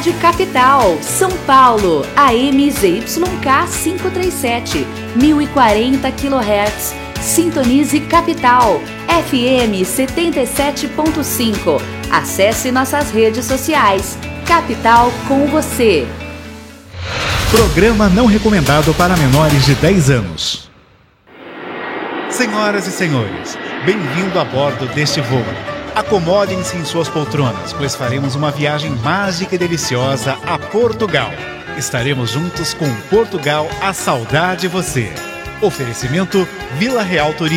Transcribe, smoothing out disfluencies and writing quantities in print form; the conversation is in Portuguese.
Cidade Capital, São Paulo, AM ZYK 537, 1040 kHz. Sintonize Capital, FM 77.5. Acesse nossas redes sociais. Capital com você. Programa não recomendado para menores de 10 anos. Senhoras e senhores, bem-vindo a bordo deste voo. Acomodem-se em suas poltronas, pois faremos uma viagem mágica e deliciosa a Portugal. Estaremos juntos com Portugal, a saudade de você. Oferecimento Vila Real Turismo.